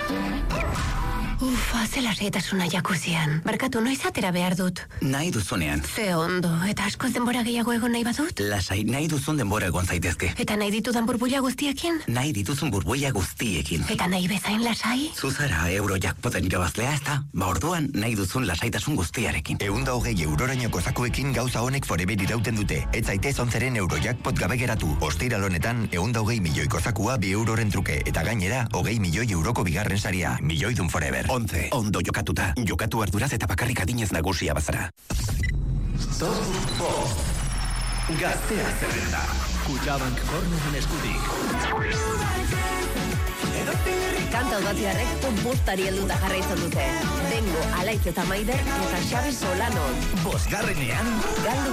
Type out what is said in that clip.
Zelasetasuna jakuzian. Barkatu, noiz atera behar dut? Nahi duzunean. Ze ondo, eta askoz denbora gehiago egon nahi badut? Lasai, nahi duzun denbora egon zaitezke. Eta nahi ditudan burbuila guztiekin? Nahi dituzun burbuila guztiekin. Eta nahi bezain lasai? Zuzara Eurojackpoten irabazlea, ezta? Ba orduan, nahi duzun lasaitasun guztiarekin. 120 eurorainoko zakuekin gauza honek forever irauten dute. Ez zaitez 11 Eurojackpot gabe geratu. Ostiral honetan, 120 milioiko zakua 2 euroren truke. Eta gainera, 20 milioi euroko bigarren saria. Milioidun forever. 11. Ondo jokatuta. Jokatu arduraz eta bakarrik adinez nagusia bazara. Top Bost. Gaztea zerrenda. Kutxabank Kornuzen eskutik. Kanta udatiarrek Top Bostari helduta jarraitzen dute. Bengo, Alaitz eta Maider eta Xabi Solano. Bosgarrenean. Galdu